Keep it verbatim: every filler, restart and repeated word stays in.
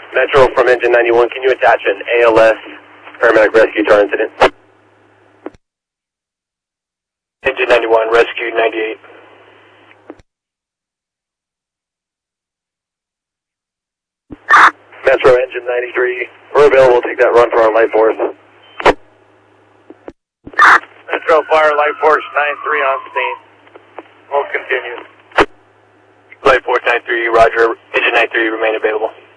Metro from Engine ninety-one, can you attach an A L S paramedic rescue to our incident? Engine ninety-one, rescue ninety-eight. Metro Engine ninety-three, we're available to take that run for our light force. Metro Fire Light Force nine three on scene. We'll continue. Light Force nine three, roger. Engine nine three, remain available.